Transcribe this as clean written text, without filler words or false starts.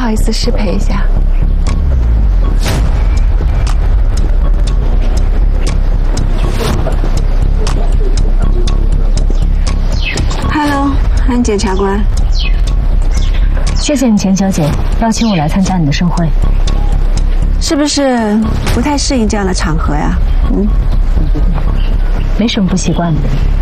好意思失陪一下。Hello， 安检察官。 谢谢你，钱小姐，邀请我来参加你的盛会。 是不是不太适应这样的场合呀？ 没什么不习惯的。